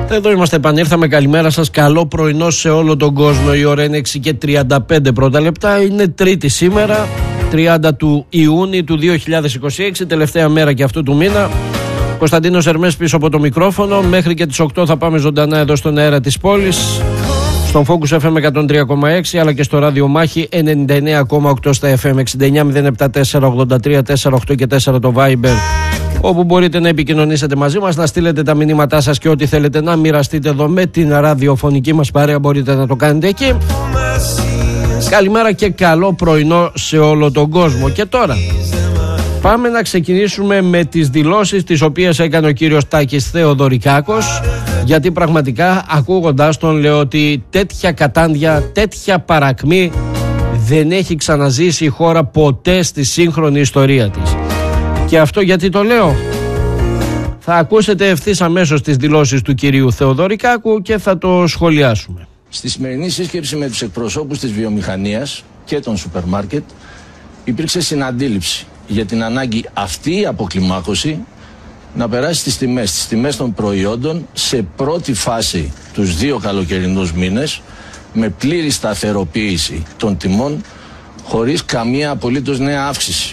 Εδώ είμαστε, επανήρθαμε. Καλημέρα σας, καλό πρωινό σε όλο τον κόσμο. Η ώρα είναι 6:35 πρώτα λεπτά. Είναι Τρίτη σήμερα, 30 του Ιούνιου του 2026, τελευταία μέρα και αυτού του μήνα. Κωνσταντίνος Ερμές πίσω από το μικρόφωνο. Μέχρι και τις 8 θα πάμε ζωντανά εδώ στον αέρα της πόλης, στον Focus FM 103,6 αλλά και στο ράδιο Μάχη 99,8 στα FM, 69-074-83-48 και 4 το Viber, όπου μπορείτε να επικοινωνήσετε μαζί μας, να στείλετε τα μηνύματά σας και ό,τι θέλετε να μοιραστείτε εδώ με την ραδιοφωνική μας παρέα, μπορείτε να το κάνετε εκεί. Καλημέρα και καλό πρωινό σε όλο τον κόσμο. Και τώρα πάμε να ξεκινήσουμε με τις δηλώσεις τις οποίες έκανε ο κύριος Τάκης Θεοδωρικάκος, γιατί πραγματικά ακούγοντας τον λέω ότι τέτοια κατάντια, τέτοια παρακμή δεν έχει ξαναζήσει η χώρα ποτέ στη σύγχρονη ιστορία της. Και αυτό γιατί το λέω? Θα ακούσετε ευθύς αμέσως τις δηλώσεις του κυρίου Θεοδωρικάκου και θα το σχολιάσουμε. Στη σημερινή σύσκεψη με τους εκπροσώπους της βιομηχανίας και των σούπερ μάρκετ υπήρξε συναντήληψη για την ανάγκη αυτή η αποκλιμάκωση να περάσει στις τιμές των προϊόντων σε πρώτη φάση τους 2 καλοκαιρινούς μήνες, με πλήρη σταθεροποίηση των τιμών χωρίς καμία απολύτως νέα αύξηση.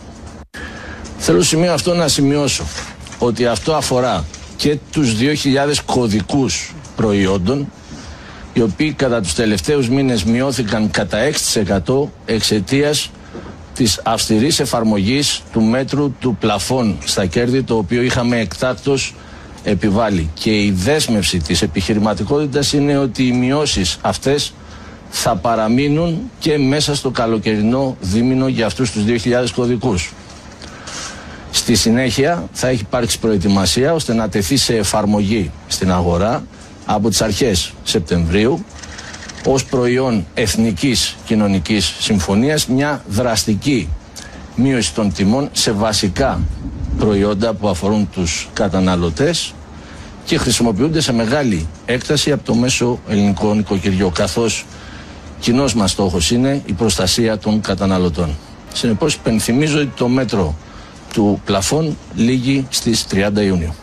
Θέλω στο σημείο αυτό να σημειώσω ότι αυτό αφορά και τους 2.000 κωδικούς προϊόντων, οι οποίοι κατά τους τελευταίους μήνες μειώθηκαν κατά 6% εξαιτίας της αυστηρής εφαρμογής του μέτρου του πλαφών στα κέρδη, το οποίο είχαμε εκτάκτως επιβάλει. Και η δέσμευση της επιχειρηματικότητας είναι ότι οι μειώσεις αυτές θα παραμείνουν και μέσα στο καλοκαιρινό δίμηνο για αυτούς τους 2.000 κωδικούς. Στη συνέχεια θα έχει υπάρξει προετοιμασία ώστε να τεθεί σε εφαρμογή στην αγορά από τις αρχές Σεπτεμβρίου ως προϊόν Εθνικής Κοινωνικής Συμφωνίας μια δραστική μείωση των τιμών σε βασικά προϊόντα που αφορούν τους καταναλωτές και χρησιμοποιούνται σε μεγάλη έκταση από το μέσο ελληνικό νοικοκυριό, καθώς κοινός μας στόχος είναι η προστασία των καταναλωτών. Συνεπώς υπενθυμίζω ότι το μέτρο του πλαφών λήγει στις 30 Ιουνίου.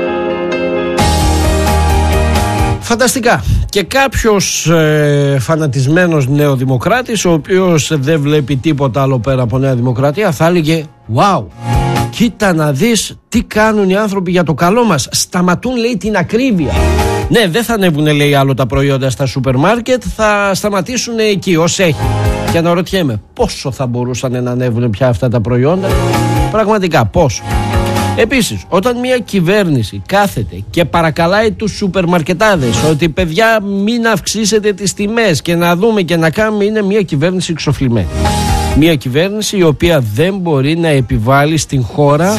Φανταστικά. Και κάποιος φανατισμένος νεοδημοκράτης, ο οποίος δεν βλέπει τίποτα άλλο πέρα από Νέα Δημοκρατία, θα έλεγε «Wow, κοίτα να δεις τι κάνουν οι άνθρωποι για το καλό μας. Σταματούν, λέει, την ακρίβεια». Ναι, δεν θα ανέβουν, λέει, άλλο τα προϊόντα στα σούπερ μάρκετ, θα σταματήσουν εκεί ως έχει. Και αναρωτιέμαι πόσο θα μπορούσαν να ανέβουν πια αυτά τα προϊόντα. Πραγματικά πόσο. Επίσης, όταν μια κυβέρνηση κάθεται και παρακαλάει τους σούπερ μαρκετάδες ότι παιδιά μην αυξήσετε τις τιμές και να δούμε και να κάνουμε, είναι μια κυβέρνηση εξοφλημένη. Μια κυβέρνηση η οποία δεν μπορεί να επιβάλλει στην χώρα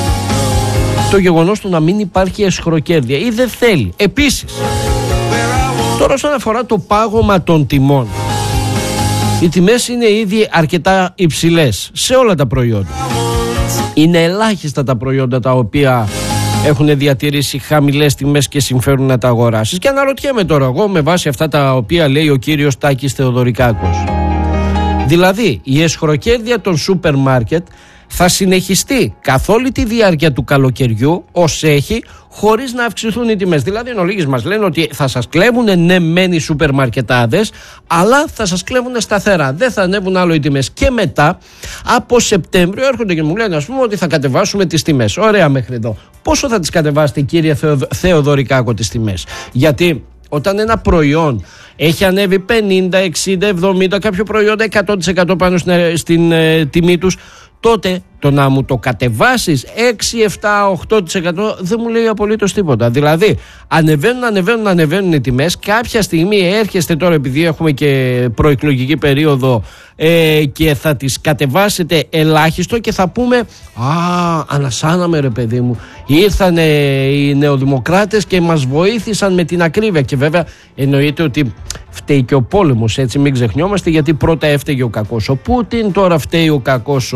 το γεγονός του να μην υπάρχει εσχροκέρδεια ή δεν θέλει. Επίσης, τώρα όσον αφορά το πάγωμα των τιμών, οι τιμές είναι ήδη αρκετά υψηλές σε όλα τα προϊόντα. Είναι ελάχιστα τα προϊόντα τα οποία έχουν διατηρήσει χαμηλές τιμές και συμφέρουν να τα αγοράσεις. Και αναρωτιέμαι τώρα εγώ, με βάση αυτά τα οποία λέει ο κύριος Τάκης Θεοδωρικάκος, δηλαδή η εσχροκέρδεια των σούπερ μάρκετ θα συνεχιστεί καθ' όλη τη διάρκεια του καλοκαιριού ως έχει, χωρίς να αυξηθούν οι τιμές. Δηλαδή εν ολίγης μας λένε ότι θα σας κλέβουν, ναι μεν οι σούπερ μαρκετάδες, αλλά θα σας κλέβουν σταθερά, δεν θα ανέβουν άλλο οι τιμές. Και μετά από Σεπτέμβριο έρχονται και μου λένε, ας πούμε, ότι θα κατεβάσουμε τις τιμές. Ωραία μέχρι εδώ. Πόσο θα τις κατεβάσετε, κύριε Θεοδωρικάκο, τις τιμές? Γιατί όταν ένα προϊόν έχει ανέβει 50, 60, 70, κάποιο προϊόντα 100% πάνω στην τιμή τους, τότε το να μου το κατεβάσεις 6, 7, 8% δεν μου λέει απολύτως τίποτα. Δηλαδή ανεβαίνουν οι τιμές. Κάποια στιγμή έρχεστε τώρα, επειδή έχουμε και προεκλογική περίοδο, και θα τις κατεβάσετε ελάχιστο και θα πούμε ανασάναμε ρε παιδί μου, ήρθανε οι νεοδημοκράτες και μας βοήθησαν με την ακρίβεια. Και βέβαια εννοείται ότι φταίει και ο πόλεμος, έτσι μην ξεχνιόμαστε, γιατί πρώτα έφταιγε ο κακός ο Πούτιν, τώρα φταίει ο κακός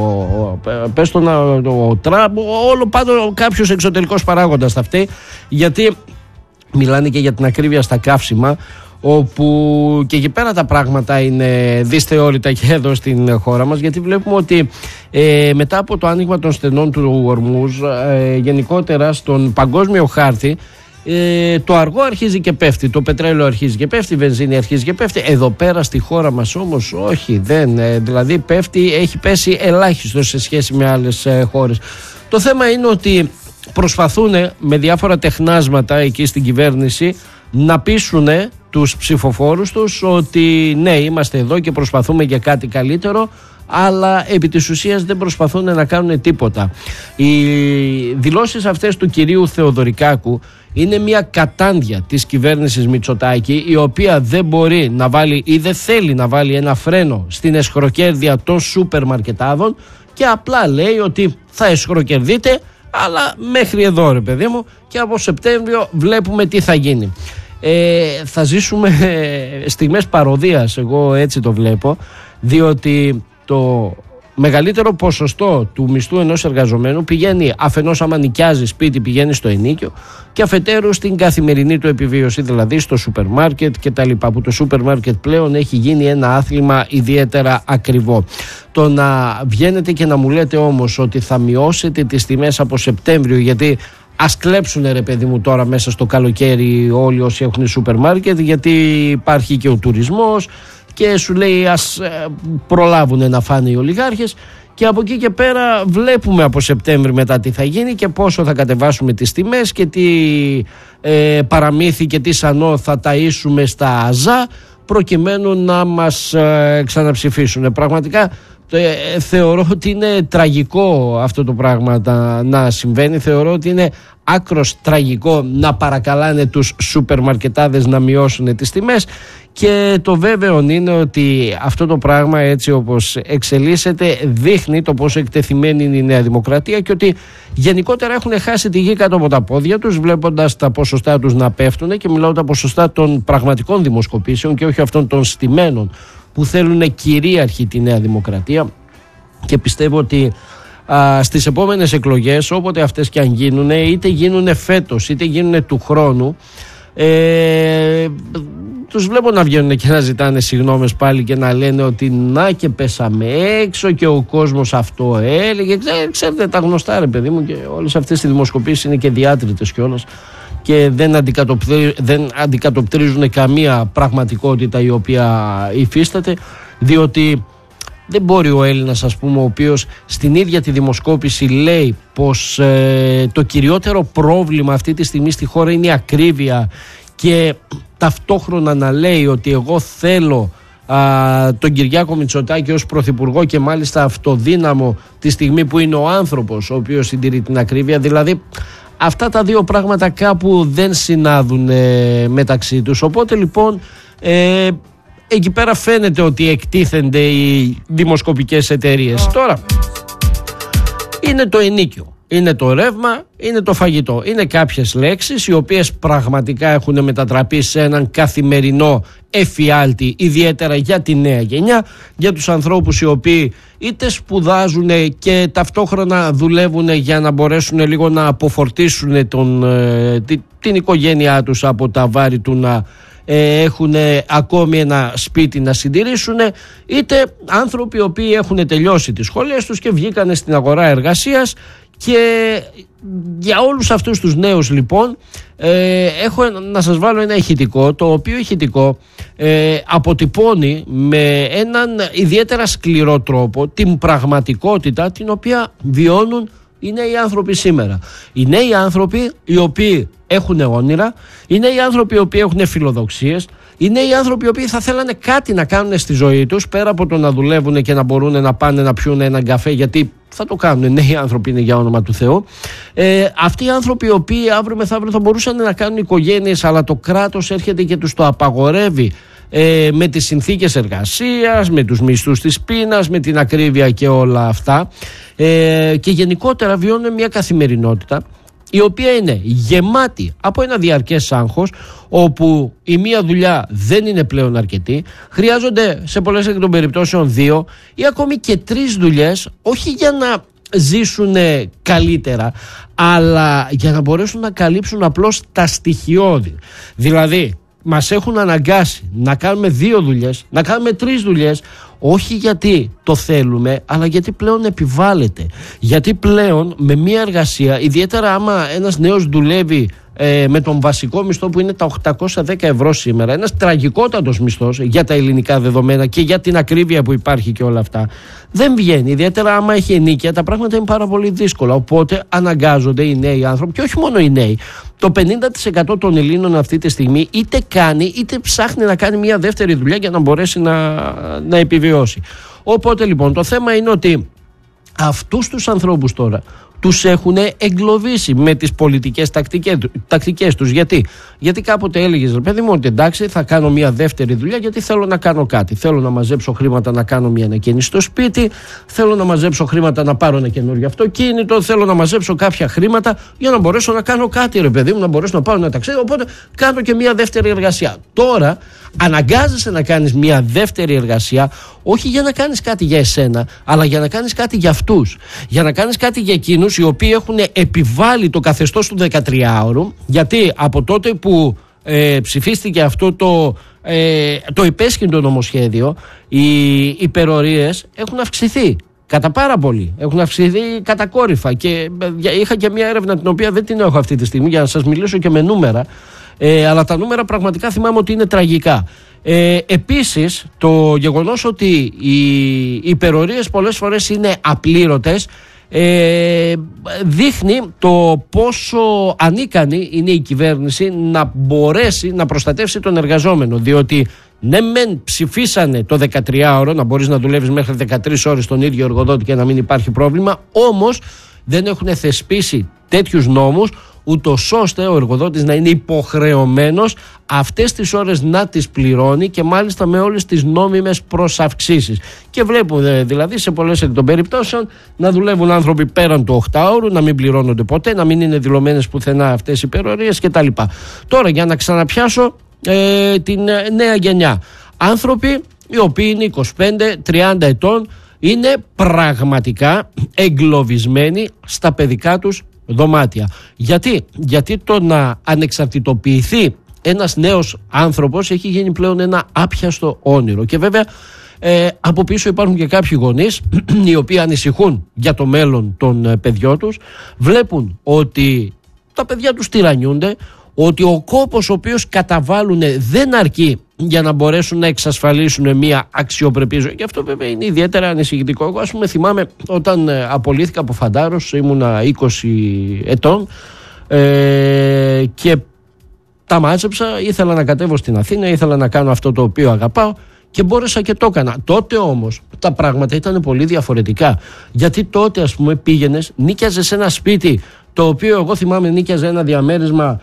ο Τραμπ, όλο πάντο κάποιος εξωτερικός παράγοντας θα φταίει, γιατί μιλάνε και για την ακρίβεια στα καύσιμα, όπου και εκεί πέρα τα πράγματα είναι δυσθεώρητα και εδώ στην χώρα μας, γιατί βλέπουμε ότι μετά από το άνοιγμα των στενών του Ορμούζ, γενικότερα στον παγκόσμιο χάρτη το αργό αρχίζει και πέφτει, το πετρέλαιο αρχίζει και πέφτει, η βενζίνη αρχίζει και πέφτει. Εδώ πέρα στη χώρα μας όμως όχι, δεν, δηλαδή έχει πέσει ελάχιστο σε σχέση με άλλες χώρες. Το θέμα είναι ότι προσπαθούν με διάφορα τεχνάσματα εκεί στην κυβέρνηση να πείσουν τους ψηφοφόρους τους ότι ναι, είμαστε εδώ και προσπαθούμε για κάτι καλύτερο, αλλά επί της ουσίας δεν προσπαθούν να κάνουν τίποτα. Οι δηλώσεις αυτές του κυρίου Θεοδωρικάκου είναι μια κατάντια της κυβέρνησης Μητσοτάκη, η οποία δεν μπορεί να βάλει ή δεν θέλει να βάλει ένα φρένο στην εσχροκέρδεια των σούπερ μαρκετάδων και απλά λέει ότι θα εσχροκερδείτε, αλλά μέχρι εδώ ρε παιδί μου, και από Σεπτέμβριο βλέπουμε τι θα γίνει. Θα ζήσουμε στιγμές παροδίας, εγώ έτσι το βλέπω, διότι το μεγαλύτερο ποσοστό του μισθού ενός εργαζομένου πηγαίνει αφενός, άμα νοικιάζει σπίτι, πηγαίνει στο ενοίκιο, και αφετέρου στην καθημερινή του επιβίωση, δηλαδή στο σούπερ μάρκετ και τα λοιπά, που το σούπερ μάρκετ πλέον έχει γίνει ένα άθλημα ιδιαίτερα ακριβό. Το να βγαίνετε και να μου λέτε όμως ότι θα μειώσετε τις τιμές από Σεπτέμβριο, γιατί ας κλέψουνε ρε παιδί μου τώρα μέσα στο καλοκαίρι όλοι όσοι έχουν σούπερ μάρκετ, γιατί υπάρχει και ο τουρισμός και σου λέει ας προλάβουν να φάνε οι ολιγάρχες, και από εκεί και πέρα βλέπουμε από Σεπτέμβρη μετά τι θα γίνει και πόσο θα κατεβάσουμε τις τιμές και τι παραμύθι και τι σανό θα ταΐσουμε στα ΑΖΑ προκειμένου να μας ξαναψηφίσουν. Πραγματικά θεωρώ ότι είναι τραγικό αυτό το πράγμα να συμβαίνει. Θεωρώ ότι είναι άκρος τραγικό να παρακαλάνε τους σούπερ μαρκετάδες να μειώσουν τις τιμές, και το βέβαιο είναι ότι αυτό το πράγμα, έτσι όπως εξελίσσεται, δείχνει το πόσο εκτεθειμένη είναι η Νέα Δημοκρατία και ότι γενικότερα έχουν χάσει τη γη κάτω από τα πόδια τους, βλέποντας τα ποσοστά τους να πέφτουν, και μιλάω τα ποσοστά των πραγματικών δημοσκοπήσεων και όχι αυτών των στημένων που θέλουν κυρίαρχη τη Νέα Δημοκρατία. Και πιστεύω ότι στις επόμενες εκλογές, όποτε αυτές και αν γίνουν, είτε γίνουν φέτος είτε γίνουν του χρόνου, τους βλέπω να βγαίνουν και να ζητάνε συγγνώμες πάλι και να λένε ότι να και πέσαμε έξω και ο κόσμος αυτό έλεγε. Ξέρετε τα γνωστά ρε παιδί μου, και όλες αυτές οι δημοσκοπήσεις είναι και διάτριτες κιόλας και δεν αντικατοπτρίζουν καμία πραγματικότητα η οποία υφίσταται, διότι δεν μπορεί ο Έλληνας, ας πούμε, ο οποίος στην ίδια τη δημοσκόπηση λέει πως το κυριότερο πρόβλημα αυτή τη στιγμή στη χώρα είναι η ακρίβεια, και ταυτόχρονα να λέει ότι εγώ θέλω τον Κυριάκο Μητσοτάκη ως πρωθυπουργό, και μάλιστα αυτοδύναμο τη στιγμή που είναι ο άνθρωπος ο οποίος συντηρεί την ακρίβεια. Δηλαδή αυτά τα δύο πράγματα κάπου δεν συνάδουν μεταξύ τους. Οπότε λοιπόν εκεί πέρα φαίνεται ότι εκτίθενται οι δημοσκοπικές εταιρείες. Τώρα είναι το ενοίκιο, είναι το ρεύμα, είναι το φαγητό. Είναι κάποιες λέξεις οι οποίες πραγματικά έχουν μετατραπεί σε έναν καθημερινό εφιάλτη, ιδιαίτερα για τη νέα γενιά, για τους ανθρώπους οι οποίοι είτε σπουδάζουν και ταυτόχρονα δουλεύουν για να μπορέσουν λίγο να αποφορτίσουν την οικογένειά τους από τα βάρη του να έχουν ακόμη ένα σπίτι να συντηρήσουν, είτε άνθρωποι οι οποίοι έχουν τελειώσει τις σχολές τους και βγήκανε στην αγορά εργασίας. Και για όλους αυτούς τους νέους λοιπόν έχω να σας βάλω ένα ηχητικό, το οποίο ηχητικό αποτυπώνει με έναν ιδιαίτερα σκληρό τρόπο την πραγματικότητα την οποία βιώνουν οι νέοι άνθρωποι σήμερα. Οι νέοι άνθρωποι οι οποίοι έχουν όνειρα, οι νέοι άνθρωποι οι οποίοι έχουν φιλοδοξίες, οι νέοι άνθρωποι οι οποίοι θα θέλανε κάτι να κάνουν στη ζωή τους πέρα από το να δουλεύουν και να μπορούν να πάνε να πιούν έναν καφέ, γιατί θα το κάνουν, νέοι άνθρωποι είναι για όνομα του Θεού. Αυτοί οι άνθρωποι οι οποίοι αύριο μεθαύριο θα μπορούσαν να κάνουν οικογένειες, αλλά το κράτος έρχεται και τους το απαγορεύει με τις συνθήκες εργασίας, με τους μισθούς της πείνας, με την ακρίβεια και όλα αυτά, και γενικότερα βιώνουν μια καθημερινότητα η οποία είναι γεμάτη από ένα διαρκές άγχος, όπου η μία δουλειά δεν είναι πλέον αρκετή, χρειάζονται σε πολλές εκ των περιπτώσεων 2 ή ακόμη και 3 δουλειές, όχι για να ζήσουν καλύτερα, αλλά για να μπορέσουν να καλύψουν απλώς τα στοιχειώδη. Δηλαδή μας έχουν αναγκάσει να κάνουμε 2 δουλειές, να κάνουμε 3 δουλειές, όχι γιατί το θέλουμε, αλλά γιατί πλέον επιβάλλεται. Γιατί πλέον με μια εργασία, ιδιαίτερα άμα ένας νέος δουλεύει με τον βασικό μισθό που είναι τα 810 ευρώ σήμερα, ένας τραγικότατος μισθός για τα ελληνικά δεδομένα και για την ακρίβεια που υπάρχει και όλα αυτά, δεν βγαίνει. Ιδιαίτερα άμα έχει ενοίκια, τα πράγματα είναι πάρα πολύ δύσκολα. Οπότε αναγκάζονται οι νέοι άνθρωποι, και όχι μόνο οι νέοι. Το 50% των Ελλήνων αυτή τη στιγμή είτε κάνει είτε ψάχνει να κάνει μια δεύτερη δουλειά για να μπορέσει να επιβιώσει. Οπότε λοιπόν το θέμα είναι ότι αυτούς τους ανθρώπους τώρα τους έχουν εγκλωβίσει με τις πολιτικές τακτικές τους. Γιατί κάποτε έλεγες, ρε παιδί μου, ότι εντάξει, θα κάνω μια δεύτερη δουλειά γιατί θέλω να κάνω κάτι. Θέλω να μαζέψω χρήματα να κάνω μια ανακαίνιση στο σπίτι, θέλω να μαζέψω χρήματα να πάρω ένα καινούριο αυτοκίνητο, θέλω να μαζέψω κάποια χρήματα για να μπορέσω να κάνω κάτι, ρε παιδί μου, να μπορέσω να πάω ένα ταξίδι. Οπότε κάνω και μια δεύτερη εργασία. Τώρα αναγκάζεσαι να κάνεις μια δεύτερη εργασία, όχι για να κάνεις κάτι για εσένα, αλλά για να κάνεις κάτι για αυτούς. Για να κάνεις κάτι για εκείνους οι οποίοι έχουν επιβάλει το καθεστώς του 13ωρου, γιατί από τότε που ψηφίστηκε αυτό το υπέσχυντο νομοσχέδιο, οι υπερορίες έχουν αυξηθεί κατά πάρα πολύ. Έχουν αυξηθεί κατακόρυφα και είχα και μια έρευνα την οποία δεν την έχω αυτή τη στιγμή για να σας μιλήσω και με νούμερα, αλλά τα νούμερα πραγματικά θυμάμαι ότι είναι τραγικά. Επίσης, το γεγονός ότι οι υπερορίες πολλές φορές είναι απλήρωτες δείχνει το πόσο ανίκανη είναι η κυβέρνηση να μπορέσει να προστατεύσει τον εργαζόμενο, διότι ναι μεν ψηφίσανε το 13ωρο να μπορείς να δουλεύεις μέχρι 13 ώρες στον ίδιο εργοδότη και να μην υπάρχει πρόβλημα, όμως δεν έχουν θεσπίσει τέτοιους νόμους ούτως ώστε ο εργοδότης να είναι υποχρεωμένος αυτές τις ώρες να τις πληρώνει και μάλιστα με όλες τις νόμιμες προσαυξήσεις. Και βλέπουμε δηλαδή σε πολλές εκ των περιπτώσεων να δουλεύουν άνθρωποι πέραν του 8ωρου, να μην πληρώνονται ποτέ, να μην είναι δηλωμένες πουθενά αυτές οι υπερορίες κτλ. Τώρα για να ξαναπιάσω την νέα γενιά. Άνθρωποι οι οποίοι είναι 25-30 ετών είναι πραγματικά εγκλωβισμένοι στα παιδικά τους δωμάτια. Γιατί το να ανεξαρτητοποιηθεί ένας νέος άνθρωπος έχει γίνει πλέον ένα άπιαστο όνειρο. Και βέβαια από πίσω υπάρχουν και κάποιοι γονείς οι οποίοι ανησυχούν για το μέλλον των παιδιών τους, βλέπουν ότι τα παιδιά τους τυραννιούνται, ότι ο κόπος ο οποίος καταβάλουν δεν αρκεί για να μπορέσουν να εξασφαλίσουν μια αξιοπρεπή ζωή. Και αυτό βέβαια είναι ιδιαίτερα ανησυχητικό. Εγώ ας πούμε θυμάμαι όταν απολύθηκα από φαντάρος, ήμουνα 20 ετών και τα μάζεψα, ήθελα να κατέβω στην Αθήνα, ήθελα να κάνω αυτό το οποίο αγαπάω και μπόρεσα και το έκανα. Τότε όμως τα πράγματα ήταν πολύ διαφορετικά. Γιατί τότε ας πούμε πήγαινες, νίκιαζες σε ένα σπίτι το οποίο εγώ θυμάμαι νίκιαζε ένα διαμέρισμα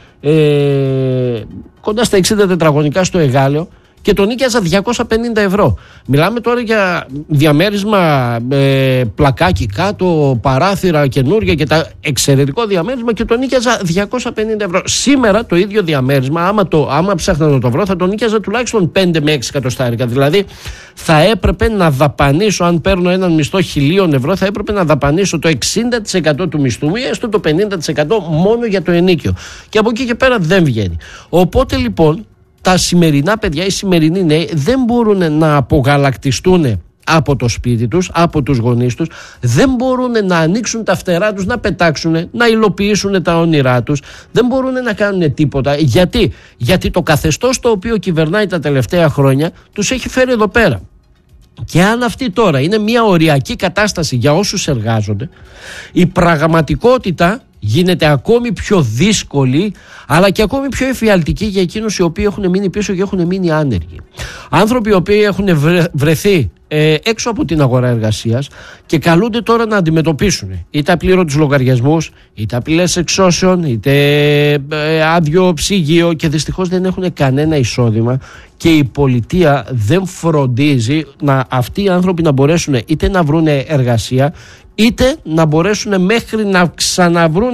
κοντά στα 60 τετραγωνικά στο Εγάλεο και το νίκιαζα 250 ευρώ. Μιλάμε τώρα για διαμέρισμα πλακάκι κάτω, παράθυρα καινούργια και τα εξαιρετικό διαμέρισμα και το νίκιαζα 250 ευρώ. Σήμερα το ίδιο διαμέρισμα, άμα ψάχνα να το βρω, θα το νίκιαζα τουλάχιστον 5 με 6 εκατοστάρικα. Δηλαδή θα έπρεπε να δαπανίσω, αν παίρνω έναν μισθό 1.000 ευρώ, θα έπρεπε να δαπανίσω το 60% του μισθού μου ή έστω το 50% μόνο για το ενοίκιο. Και από εκεί και πέρα δεν βγαίνει. Οπότε λοιπόν τα σημερινά παιδιά, οι σημερινοί νέοι δεν μπορούν να απογαλακτιστούν από το σπίτι τους, από τους γονείς τους, δεν μπορούν να ανοίξουν τα φτερά τους, να πετάξουν, να υλοποιήσουν τα όνειρά τους, δεν μπορούν να κάνουν τίποτα. Γιατί το καθεστώς το οποίο κυβερνάει τα τελευταία χρόνια τους έχει φέρει εδώ πέρα. Και αν αυτή τώρα είναι μια οριακή κατάσταση για όσους εργάζονται, η πραγματικότητα γίνεται ακόμη πιο δύσκολη αλλά και ακόμη πιο εφιαλτική για εκείνους οι οποίοι έχουν μείνει πίσω και έχουν μείνει άνεργοι. Άνθρωποι οι οποίοι έχουν βρεθεί έξω από την αγορά εργασίας και καλούνται τώρα να αντιμετωπίσουν είτε απλήρωτους λογαριασμούς, είτε απειλές εξώσεων, είτε άδειο ψυγείο και δυστυχώς δεν έχουν κανένα εισόδημα και η πολιτεία δεν φροντίζει αυτοί οι άνθρωποι να μπορέσουν είτε να βρουν εργασία είτε να μπορέσουν μέχρι να ξαναβρούν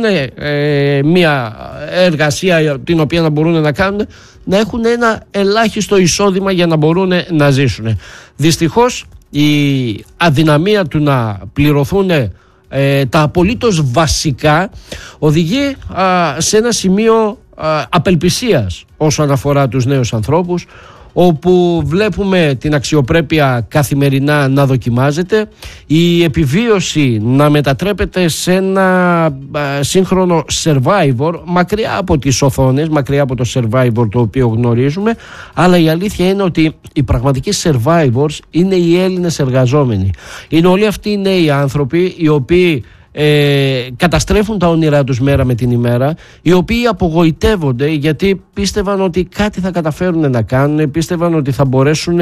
μια εργασία την οποία να μπορούν να κάνουν, να έχουν ένα ελάχιστο εισόδημα για να μπορούν να ζήσουν. Δυστυχώς η αδυναμία του να πληρωθούν τα απολύτως βασικά οδηγεί σε ένα σημείο απελπισίας όσον αφορά τους νέους ανθρώπους, όπου βλέπουμε την αξιοπρέπεια καθημερινά να δοκιμάζεται, η επιβίωση να μετατρέπεται σε ένα σύγχρονο Survivor, μακριά από τις οθόνες, μακριά από το Survivor το οποίο γνωρίζουμε, αλλά η αλήθεια είναι ότι οι πραγματικοί Survivors είναι οι Έλληνες εργαζόμενοι. Είναι όλοι αυτοί οι νέοι άνθρωποι οι οποίοι καταστρέφουν τα όνειρά τους μέρα με την ημέρα, οι οποίοι απογοητεύονται γιατί πίστευαν ότι κάτι θα καταφέρουν να κάνουν, πίστευαν ότι θα μπορέσουν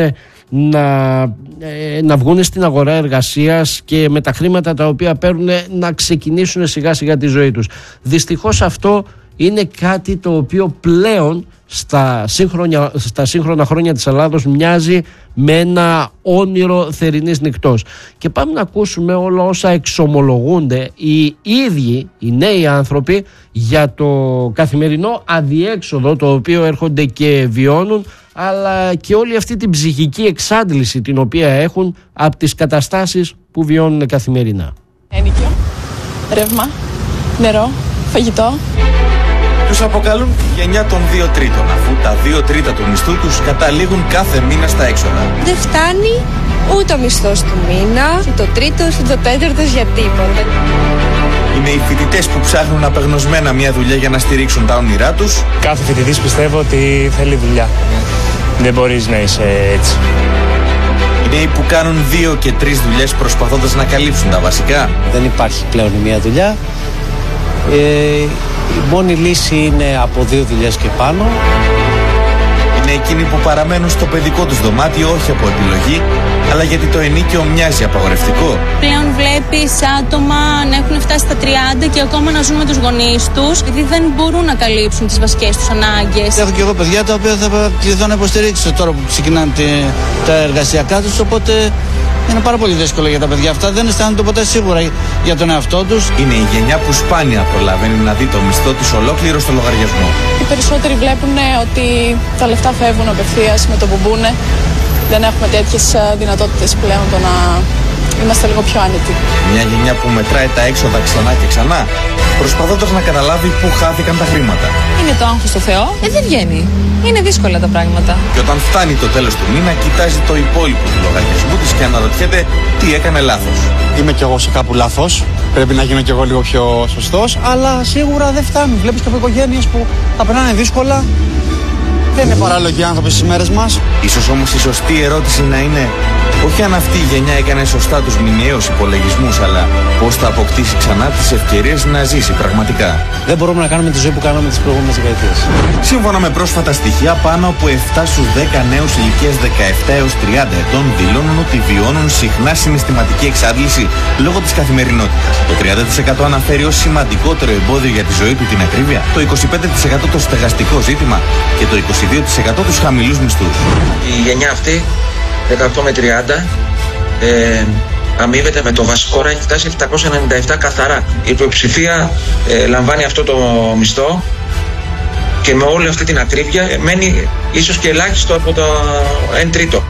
να βγουν στην αγορά εργασίας και με τα χρήματα τα οποία παίρνουν να ξεκινήσουν σιγά σιγά τη ζωή τους. Δυστυχώς αυτό είναι κάτι το οποίο πλέον στα σύγχρονα χρόνια της Ελλάδος μοιάζει με ένα όνειρο θερινής νυχτός. Και πάμε να ακούσουμε όλα όσα εξομολογούνται οι ίδιοι οι νέοι άνθρωποι για το καθημερινό αδιέξοδο το οποίο έρχονται και βιώνουν, αλλά και όλη αυτή την ψυχική εξάντληση την οποία έχουν από τις καταστάσεις που βιώνουν καθημερινά. Ενοικιο, ρεύμα, νερό, φαγητό. Τους αποκαλούν γενιά των 2 τρίτων, αφού τα 2 τρίτα του μισθού τους καταλήγουν κάθε μήνα στα έξοδα. Δεν φτάνει ούτε ο μισθός του μήνα, ούτε ο τρίτος, ούτε ο τέταρτος για τίποτα. Είναι οι φοιτητές που ψάχνουν απεγνωσμένα μια δουλειά για να στηρίξουν τα όνειρά τους. Κάθε φοιτητής πιστεύω ότι θέλει δουλειά. Δεν μπορείς να είσαι έτσι. Οι νέοι που κάνουν 2 και 3 δουλειές προσπαθώντας να καλύψουν τα βασικά. Δεν υπάρχει πλέον μια δουλειά. Η μόνη λύση είναι από 2 δουλειές και πάνω. Είναι εκείνοι που παραμένουν στο παιδικό τους δωμάτιο όχι από επιλογή, αλλά γιατί το ενίκιο μοιάζει απαγορευτικό. Πλέον βλέπεις άτομα να έχουν φτάσει στα 30 και ακόμα να ζουν με τους γονείς τους, γιατί δεν μπορούν να καλύψουν τις βασικές τους ανάγκες. Έχω και εγώ παιδιά τα οποία θα κληθώ να υποστηρίξω τώρα που ξεκινάνε τα εργασιακά τους, οπότε είναι πάρα πολύ δύσκολο για τα παιδιά αυτά. Δεν αισθάνονται ποτέ σίγουρα για τον εαυτό τους. Είναι η γενιά που σπάνια προλαβαίνει να δει το μισθό της ολόκληρο στο λογαριασμό. Οι περισσότεροι βλέπουν ότι τα λεφτά φεύγουν απευθείας με το που μπουνε. Δεν έχουμε τέτοιες δυνατότητες πλέον το να είμαστε λίγο πιο άνετοι. Μια γενιά που μετράει τα έξοδα ξανά και ξανά, προσπαθώντας να καταλάβει πού χάθηκαν τα χρήματα. Είναι το άγχος στο Θεό, δεν βγαίνει. Είναι δύσκολα τα πράγματα. Και όταν φτάνει το τέλος του μήνα, κοιτάζει το υπόλοιπο του λογαριασμού της και αναρωτιέται τι έκανε λάθος. Είμαι κι εγώ σε κάπου λάθος. Πρέπει να γίνω κι εγώ λίγο πιο σωστός. Αλλά σίγουρα δεν φτάνει. Βλέπεις και από οικογένειες που τα περνάνε δύσκολα. Δεν είναι παράλογοι άνθρωποι στις μέρες μας. Ίσως όμως η σωστή ερώτηση να είναι όχι αν αυτή η γενιά έκανε σωστά τους μηνιαίους υπολογισμούς, αλλά πώς θα αποκτήσει ξανά τις ευκαιρίες να ζήσει πραγματικά. Δεν μπορούμε να κάνουμε τη ζωή που κάναμε τις προηγούμενες δεκαετίες. Σύμφωνα με πρόσφατα στοιχεία, πάνω από 7 στους 10 νέους ηλικίας 17 έως 30 ετών δηλώνουν ότι βιώνουν συχνά συναισθηματική εξάντληση λόγω της καθημερινότητας. Το 30% αναφέρει ως σημαντικότερο εμπόδιο για τη ζωή του την ακρίβεια, το 25% το στεγαστικό ζήτημα και το 22% τους χαμηλούς μισθούς. Η γενιά αυτή 18 με 30 αμείβεται με το βασικό ώρα, έχει φτάσει 797 καθαρά. Η πλειοψηφία λαμβάνει αυτό το μισθό και με όλη αυτή την ακρίβεια μένει ίσως και ελάχιστο από το 1 τρίτο.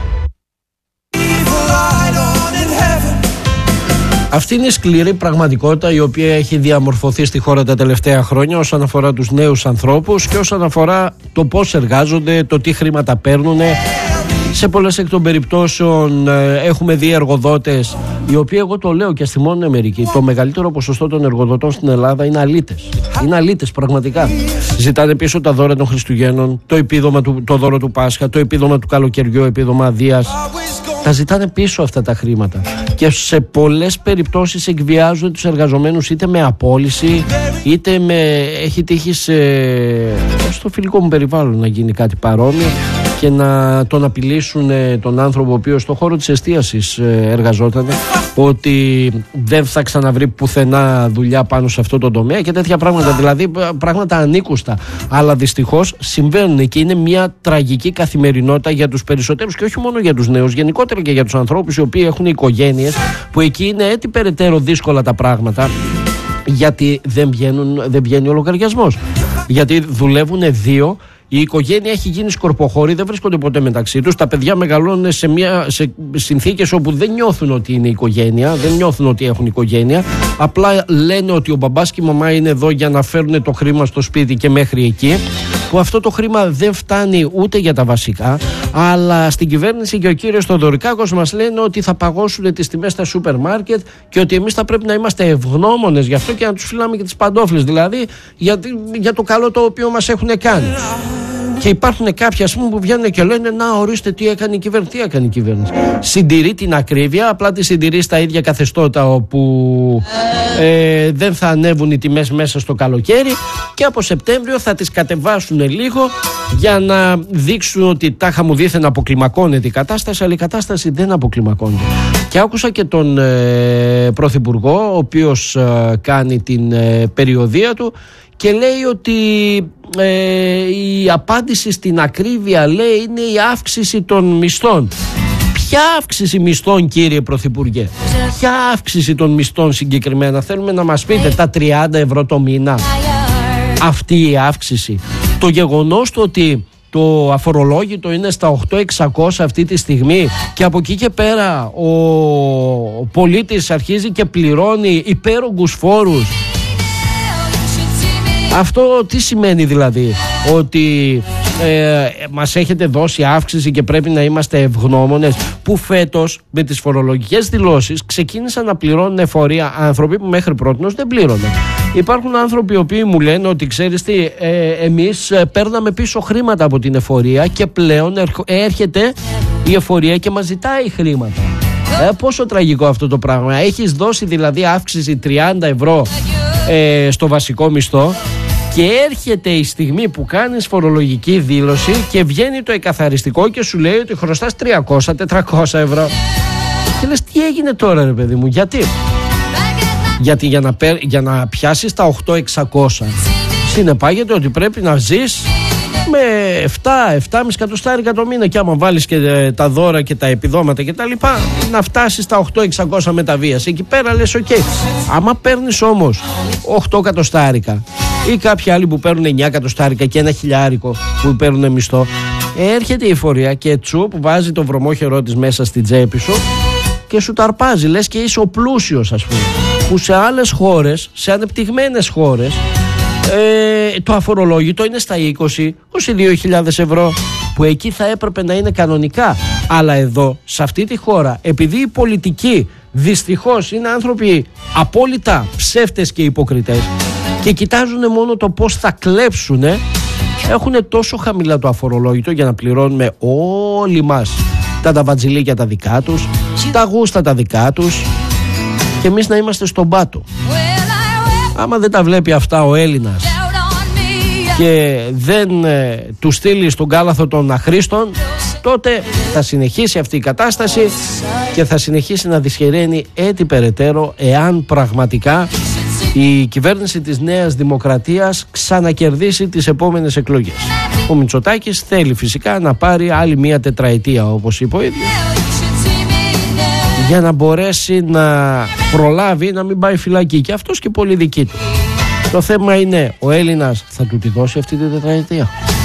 Αυτή είναι η σκληρή πραγματικότητα η οποία έχει διαμορφωθεί στη χώρα τα τελευταία χρόνια όσον αφορά τους νέους ανθρώπους και όσον αφορά το πώς εργάζονται, το τι χρήματα παίρνουν. Σε πολλές εκ των περιπτώσεων έχουμε δει εργοδότες οι οποίοι, εγώ το λέω και στη μόνη Αμερική, το μεγαλύτερο ποσοστό των εργοδοτών στην Ελλάδα είναι αλήτες. Είναι αλήτες πραγματικά. Ζητάνε πίσω τα δώρα των Χριστουγέννων, το επίδομα το δώρο του Πάσχα, το επίδομα του καλοκαιριού, επίδομα αδείας. Τα ζητάνε πίσω αυτά τα χρήματα και σε πολλές περιπτώσεις εκβιάζουν τους εργαζομένους είτε με απόλυση είτε έχει τύχει στο φιλικό μου περιβάλλον να γίνει κάτι παρόμοιο και να τον απειλήσουν τον άνθρωπο ο οποίος στον χώρο της εστίασης εργαζόταν ότι δεν θα ξαναβρει πουθενά δουλειά πάνω σε αυτό το τομέα και τέτοια πράγματα, δηλαδή πράγματα ανήκουστα, αλλά δυστυχώς συμβαίνουν και είναι μια τραγική καθημερινότητα για τους περισσότερους και όχι μόνο για τους νέους, γενικότερα και για τους ανθρώπους οι οποίοι έχουν οικογένειες, που εκεί είναι έτσι περαιτέρω δύσκολα τα πράγματα γιατί δεν βγαίνει ο λογαριασμός, γιατί δουλεύουν 2. Η οικογένεια έχει γίνει σκορποχώρη, δεν βρίσκονται ποτέ μεταξύ τους. Τα παιδιά μεγαλώνουν σε συνθήκες όπου δεν νιώθουν ότι είναι οικογένεια, δεν νιώθουν ότι έχουν οικογένεια. Απλά λένε ότι ο μπαμπάς και η μαμά είναι εδώ για να φέρουν το χρήμα στο σπίτι και μέχρι εκεί. που αυτό το χρήμα δεν φτάνει ούτε για τα βασικά, αλλά στην κυβέρνηση και ο κύριος Θοδωρικάκος μας λένε ότι θα παγώσουν τις τιμές στα σούπερ μάρκετ και ότι εμείς θα πρέπει να είμαστε ευγνώμονες γι' αυτό και να τους φυλάμε και τις παντόφλες, δηλαδή για το καλό το οποίο μας έχουν κάνει. Και υπάρχουν κάποιοι, ας πούμε, που βγαίνουν και λένε να ορίστε τι έκανε η κυβέρνηση. Τι έκανε η κυβέρνηση? Συντηρεί την ακρίβεια, απλά τη συντηρεί στα ίδια καθεστώτα όπου δεν θα ανέβουν οι τιμές μέσα στο καλοκαίρι και από Σεπτέμβριο θα τις κατεβάσουν λίγο για να δείξουν ότι τάχα μου δήθεν αποκλιμακώνεται η κατάσταση, αλλά η κατάσταση δεν αποκλιμακώνεται. Και άκουσα και τον Πρωθυπουργό, ο οποίος κάνει την περιοδεία του και λέει ότι η απάντηση στην ακρίβεια, λέει, είναι η αύξηση των μισθών. Ποια αύξηση μισθών, κύριε Πρωθυπουργέ? Ποια αύξηση των μισθών συγκεκριμένα? Θέλουμε να μας πείτε τα 30 ευρώ το μήνα? Αυτή η αύξηση. Το γεγονός του ότι το αφορολόγητο είναι στα 8.600 αυτή τη στιγμή και από εκεί και πέρα ο πολίτης αρχίζει και πληρώνει υπέρογκους φόρους. Αυτό τι σημαίνει δηλαδή? Ότι μας έχετε δώσει αύξηση και πρέπει να είμαστε ευγνώμονες που φέτος με τις φορολογικές δηλώσεις ξεκίνησαν να πληρώνουν εφορία άνθρωποι που μέχρι πρότινος δεν πλήρωναν. Υπάρχουν άνθρωποι οι οποίοι μου λένε ότι ξέρεις τι, εμείς παίρναμε πίσω χρήματα από την εφορία και πλέον έρχεται η εφορία και μας ζητάει χρήματα. Πόσο τραγικό αυτό το πράγμα. Έχεις δώσει δηλαδή αύξηση 30 ευρώ στο βασικό μισθό και έρχεται η στιγμή που κάνεις φορολογική δήλωση και βγαίνει το εκαθαριστικό και σου λέει ότι χρωστάς 300-400 ευρώ. Και λες τι έγινε τώρα ρε παιδί μου? Γιατί για να πιάσεις τα 8.600 συνεπάγεται ότι πρέπει να ζεις με 7,5 εκατοστάρικα το μήνα και άμα βάλεις και τα δώρα και τα επιδόματα και τα λοιπά να φτάσεις στα 8.600 με τα βίας. Εκεί πέρα λες ok. Άμα παίρνεις όμως 8 εκατοστάρικα ή κάποιοι άλλοι που παίρνουν 9 εκατοστάρικα και 1 χιλιάρικο που παίρνουν μισθό, έρχεται η εφορία και τσουπ βάζει το βρωμόχερό της μέσα στην τσέπη σου και σου ταρπάζει, λες και είσαι ο πλούσιος, ας πούμε, που σε άλλες χώρες, σε ανεπτυγμένες χώρες, το αφορολόγητο είναι στα 20-22.000 ευρώ, που εκεί θα έπρεπε να είναι κανονικά. Αλλά εδώ, σε αυτή τη χώρα, επειδή οι πολιτικοί δυστυχώς είναι άνθρωποι απόλυτα ψεύτες και υποκριτές και κοιτάζουν μόνο το πώς θα κλέψουν, έχουν τόσο χαμηλά το αφορολόγητο για να πληρώνουμε όλοι μας τα ταβατζιλίκια τα δικά τους, τα γούστα τα δικά τους και εμείς να είμαστε στον πάτο. Άμα δεν τα βλέπει αυτά ο Έλληνας και δεν του στείλει στον κάλαθο των αχρήστων, τότε θα συνεχίσει αυτή η κατάσταση και θα συνεχίσει να δυσχεραίνει έτσι περαιτέρω, εάν πραγματικά η κυβέρνηση της Νέας Δημοκρατίας ξανακερδίσει τις επόμενες εκλογές. Ο Μητσοτάκης θέλει φυσικά να πάρει άλλη μία τετραετία, όπως είπε ο ίδιος, για να μπορέσει να προλάβει να μην πάει φυλακή και αυτός και πολύ δική του. Το θέμα είναι, ο Έλληνας θα του τη δώσει αυτή τη τετραετία?